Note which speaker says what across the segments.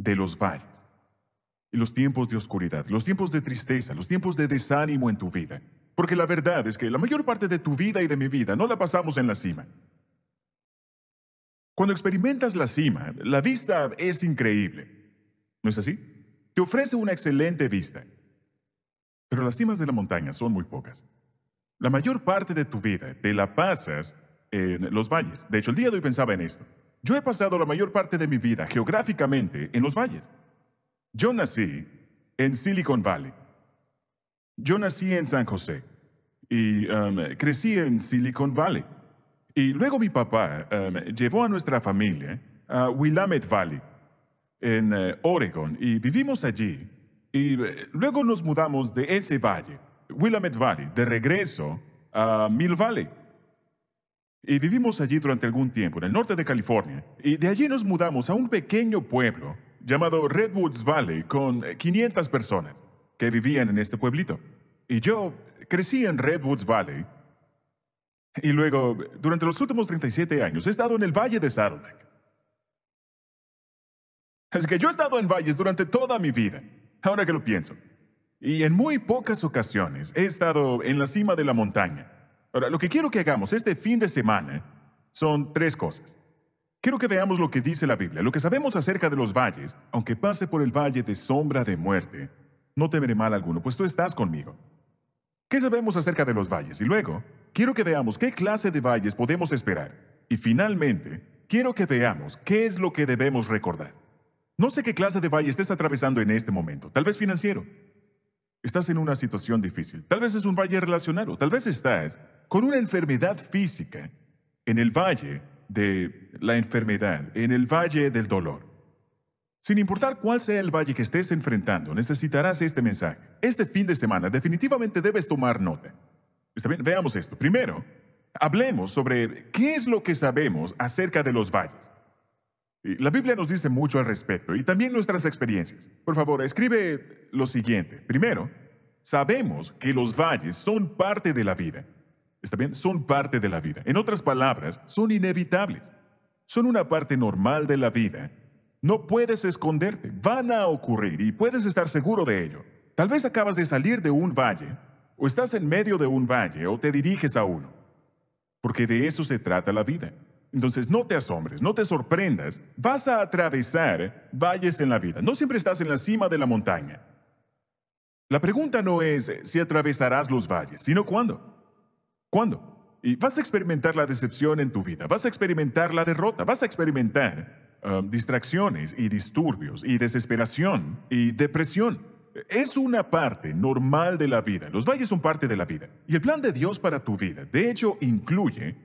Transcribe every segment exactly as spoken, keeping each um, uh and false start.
Speaker 1: de los valles. Y los tiempos de oscuridad, los tiempos de tristeza, los tiempos de desánimo en tu vida. Porque la verdad es que la mayor parte de tu vida y de mi vida no la pasamos en la cima. Cuando experimentas la cima, la vista es increíble. ¿No es así? Te ofrece una excelente vista. Pero las cimas de la montaña son muy pocas. La mayor parte de tu vida te la pasas en los valles. De hecho, el día de hoy pensaba en esto. Yo he pasado la mayor parte de mi vida geográficamente en los valles. Yo nací en Silicon Valley. Yo nací en San José y um, crecí en Silicon Valley. Y luego mi papá um, llevó a nuestra familia a Willamette Valley, en uh, Oregon, y vivimos allí. Y uh, luego nos mudamos de ese valle, Willamette Valley, de regreso a Mill Valley. Y vivimos allí durante algún tiempo, en el norte de California. Y de allí nos mudamos a un pequeño pueblo llamado Redwoods Valley, con quinientas personas que vivían en este pueblito. Y yo crecí en Redwoods Valley. Y luego, durante los últimos treinta y siete años, he estado en el Valle de Saddleback. Así que yo he estado en valles durante toda mi vida, ahora que lo pienso. Y en muy pocas ocasiones he estado en la cima de la montaña. Ahora, lo que quiero que hagamos este fin de semana son tres cosas. Quiero que veamos lo que dice la Biblia, lo que sabemos acerca de los valles. Aunque pase por el valle de sombra de muerte, no temeré mal alguno, pues tú estás conmigo. ¿Qué sabemos acerca de los valles? Y luego, quiero que veamos qué clase de valles podemos esperar. Y finalmente, quiero que veamos qué es lo que debemos recordar. No sé qué clase de valle estés atravesando en este momento, tal vez financiero. Estás en una situación difícil, tal vez es un valle relacional, o tal vez estás con una enfermedad física en el valle de la enfermedad, en el valle del dolor. Sin importar cuál sea el valle que estés enfrentando, necesitarás este mensaje. Este fin de semana definitivamente debes tomar nota. ¿Está bien? Veamos esto. Primero, hablemos sobre qué es lo que sabemos acerca de los valles. Y la Biblia nos dice mucho al respecto y también nuestras experiencias. Por favor, escribe lo siguiente. Primero, sabemos que los valles son parte de la vida. ¿Está bien? Son parte de la vida. En otras palabras, son inevitables. Son una parte normal de la vida. No puedes esconderte. Van a ocurrir y puedes estar seguro de ello. Tal vez acabas de salir de un valle, o estás en medio de un valle, o te diriges a uno. Porque de eso se trata la vida. Entonces, no te asombres, no te sorprendas. Vas a atravesar valles en la vida. No siempre estás en la cima de la montaña. La pregunta no es si atravesarás los valles, sino cuándo. ¿Cuándo? Y vas a experimentar la decepción en tu vida, vas a experimentar la derrota, vas a experimentar uh, distracciones y disturbios y desesperación y depresión. Es una parte normal de la vida. Los valles son parte de la vida. Y el plan de Dios para tu vida, de hecho, incluye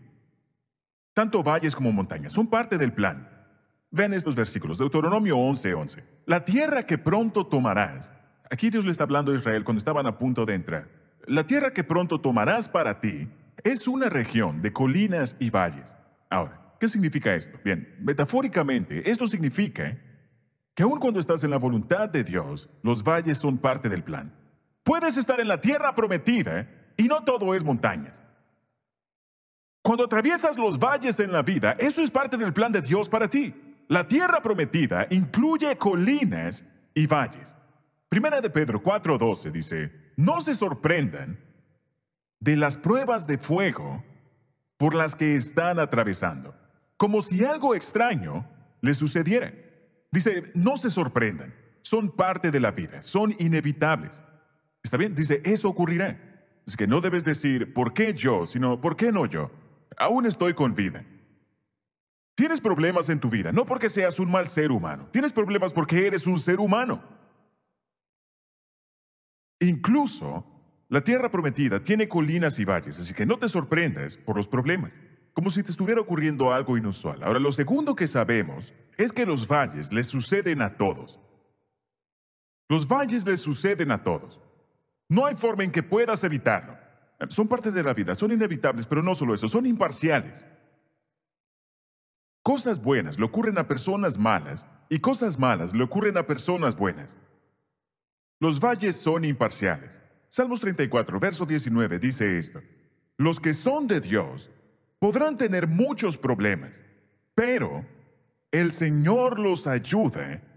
Speaker 1: tanto valles como montañas. Son parte del plan. Vean estos versículos. Deuteronomio once, once. La tierra que pronto tomarás. Aquí Dios le está hablando a Israel cuando estaban a punto de entrar. La tierra que pronto tomarás para ti es una región de colinas y valles. Ahora, ¿qué significa esto? Bien, metafóricamente, esto significa que aun cuando estás en la voluntad de Dios, los valles son parte del plan. Puedes estar en la tierra prometida y no todo es montañas. Cuando atraviesas los valles en la vida, eso es parte del plan de Dios para ti. La tierra prometida incluye colinas y valles. Primera de Pedro cuatro doce dice, no se sorprendan de las pruebas de fuego por las que están atravesando, como si algo extraño les sucediera. Dice, no se sorprendan, son parte de la vida, son inevitables. ¿Está bien? Dice, eso ocurrirá. Es que no debes decir, ¿por qué yo? Sino, ¿por qué no yo? Aún estoy con vida. Tienes problemas en tu vida, no porque seas un mal ser humano. Tienes problemas porque eres un ser humano. Incluso, la tierra prometida tiene colinas y valles, así que no te sorprendas por los problemas, como si te estuviera ocurriendo algo inusual. Ahora, lo segundo que sabemos es que los valles les suceden a todos. Los valles les suceden a todos. No hay forma en que puedas evitarlo. Son parte de la vida, son inevitables, pero no solo eso, son imparciales. Cosas buenas le ocurren a personas malas y cosas malas le ocurren a personas buenas. Los valles son imparciales. Salmos treinta y cuatro, verso diecinueve dice esto. Los que son de Dios podrán tener muchos problemas, pero el Señor los ayuda